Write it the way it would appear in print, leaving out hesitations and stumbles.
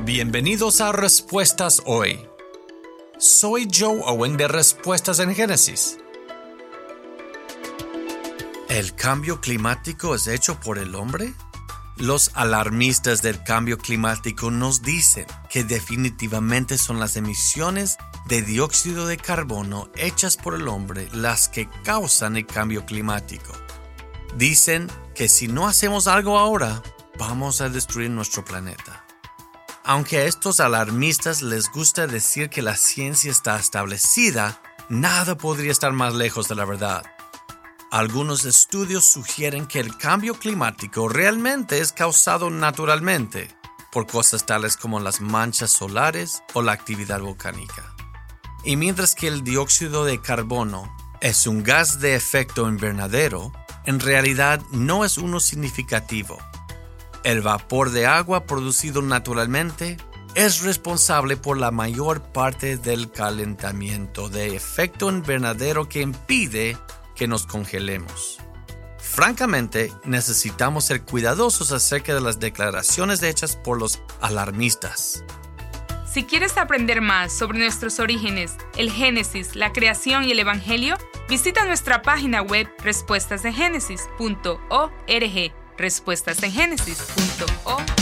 Bienvenidos a Respuestas Hoy. Soy Joe Owen de Respuestas en Génesis. ¿El cambio climático es hecho por el hombre? Los alarmistas del cambio climático nos dicen que definitivamente son las emisiones de dióxido de carbono hechas por el hombre las que causan el cambio climático. Dicen que si no hacemos algo ahora, vamos a destruir nuestro planeta. Aunque a estos alarmistas les gusta decir que la ciencia está establecida, nada podría estar más lejos de la verdad. Algunos estudios sugieren que el cambio climático realmente es causado naturalmente por cosas tales como las manchas solares o la actividad volcánica. Y mientras que el dióxido de carbono es un gas de efecto invernadero, en realidad no es uno significativo. El vapor de agua producido naturalmente es responsable por la mayor parte del calentamiento de efecto invernadero que impide que nos congelemos. Francamente, necesitamos ser cuidadosos acerca de las declaraciones hechas por los alarmistas. Si quieres aprender más sobre nuestros orígenes, el Génesis, la creación y el Evangelio, visita nuestra página web respuestasengenesis.org. respuestasengenesis.org